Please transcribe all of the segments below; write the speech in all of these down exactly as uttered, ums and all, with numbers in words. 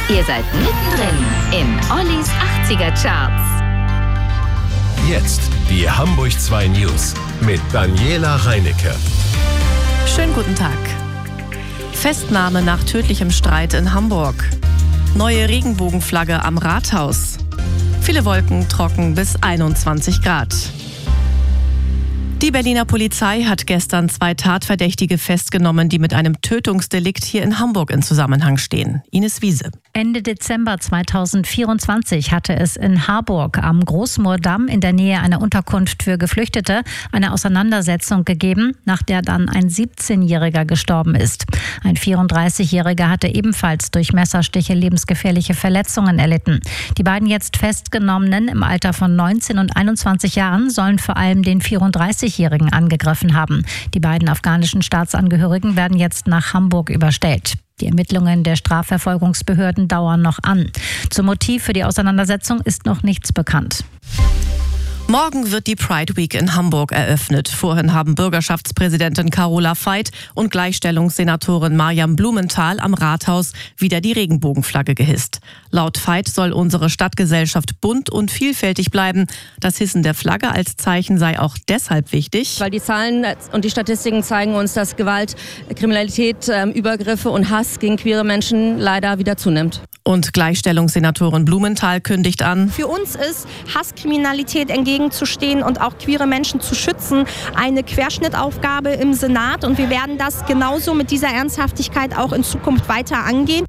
Ihr seid mittendrin im Ollis achtziger Charts. Jetzt die Hamburg zwei News mit Daniela Reinecke. Schönen guten Tag. Festnahme nach tödlichem Streit in Hamburg. Neue Regenbogenflagge am Rathaus. Viele Wolken, trocken bis einundzwanzig Grad. Die Berliner Polizei hat gestern zwei Tatverdächtige festgenommen, die mit einem Tötungsdelikt hier in Hamburg in Zusammenhang stehen. Ines Wiese. Ende Dezember zweitausendvierundzwanzig hatte es in Harburg am Großmoordamm in der Nähe einer Unterkunft für Geflüchtete eine Auseinandersetzung gegeben, nach der dann ein siebzehnjähriger gestorben ist. Ein vierunddreißigjähriger hatte ebenfalls durch Messerstiche lebensgefährliche Verletzungen erlitten. Die beiden jetzt Festgenommenen im Alter von neunzehn und einundzwanzig Jahren sollen vor allem den vierunddreißigjährigen angegriffen haben. Die beiden afghanischen Staatsangehörigen werden jetzt nach Hamburg überstellt. Die Ermittlungen der Strafverfolgungsbehörden dauern noch an. Zum Motiv für die Auseinandersetzung ist noch nichts bekannt. Morgen wird die Pride Week in Hamburg eröffnet. Vorhin haben Bürgerschaftspräsidentin Carola Veit und Gleichstellungssenatorin Maryam Blumenthal am Rathaus wieder die Regenbogenflagge gehisst. Laut Veit soll unsere Stadtgesellschaft bunt und vielfältig bleiben. Das Hissen der Flagge als Zeichen sei auch deshalb wichtig, weil die Zahlen und die Statistiken zeigen uns, dass Gewalt, Kriminalität, Übergriffe und Hass gegen queere Menschen leider wieder zunimmt. Und Gleichstellungssenatorin Blumenthal kündigt an: Für uns ist Hasskriminalität entgegenzustehen und auch queere Menschen zu schützen eine Querschnittaufgabe im Senat. Und wir werden das genauso mit dieser Ernsthaftigkeit auch in Zukunft weiter angehen.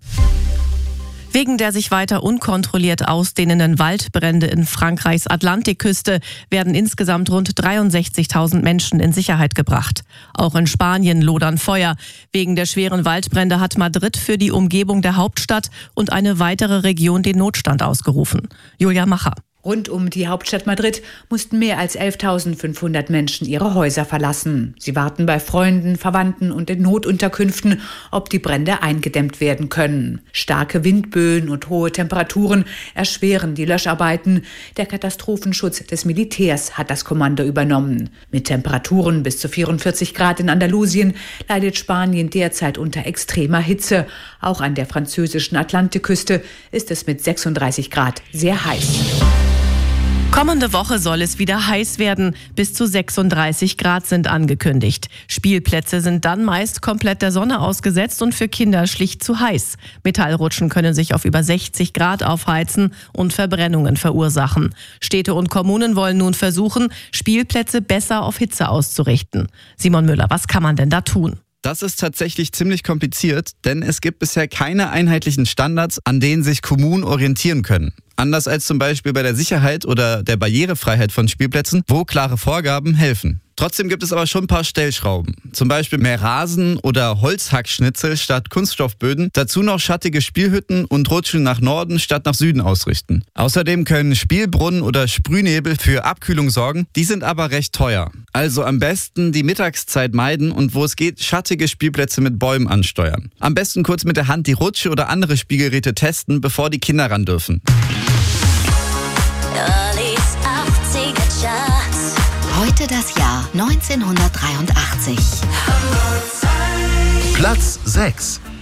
Wegen der sich weiter unkontrolliert ausdehnenden Waldbrände in Frankreichs Atlantikküste werden insgesamt rund dreiundsechzigtausend Menschen in Sicherheit gebracht. Auch in Spanien lodern Feuer. Wegen der schweren Waldbrände hat Madrid für die Umgebung der Hauptstadt und eine weitere Region den Notstand ausgerufen. Julia Macher. Rund um die Hauptstadt Madrid mussten mehr als elftausendfünfhundert Menschen ihre Häuser verlassen. Sie warten bei Freunden, Verwandten und in Notunterkünften, ob die Brände eingedämmt werden können. Starke Windböen und hohe Temperaturen erschweren die Löscharbeiten. Der Katastrophenschutz des Militärs hat das Kommando übernommen. Mit Temperaturen bis zu vierundvierzig Grad in Andalusien leidet Spanien derzeit unter extremer Hitze. Auch an der französischen Atlantikküste ist es mit sechsunddreißig Grad sehr heiß. Kommende Woche soll es wieder heiß werden. Bis zu sechsunddreißig Grad sind angekündigt. Spielplätze sind dann meist komplett der Sonne ausgesetzt und für Kinder schlicht zu heiß. Metallrutschen können sich auf über sechzig Grad aufheizen und Verbrennungen verursachen. Städte und Kommunen wollen nun versuchen, Spielplätze besser auf Hitze auszurichten. Simon Müller, was kann man denn da tun? Das ist tatsächlich ziemlich kompliziert, denn es gibt bisher keine einheitlichen Standards, an denen sich Kommunen orientieren können. Anders als zum Beispiel bei der Sicherheit oder der Barrierefreiheit von Spielplätzen, wo klare Vorgaben helfen. Trotzdem gibt es aber schon ein paar Stellschrauben. Zum Beispiel mehr Rasen oder Holzhackschnitzel statt Kunststoffböden. Dazu noch schattige Spielhütten und Rutschen nach Norden statt nach Süden ausrichten. Außerdem können Spielbrunnen oder Sprühnebel für Abkühlung sorgen. Die sind aber recht teuer. Also am besten die Mittagszeit meiden und wo es geht, schattige Spielplätze mit Bäumen ansteuern. Am besten kurz mit der Hand die Rutsche oder andere Spielgeräte testen, bevor die Kinder ran dürfen. Heute das Jahr neunzehnhundertdreiundachtzig. Platz sechs.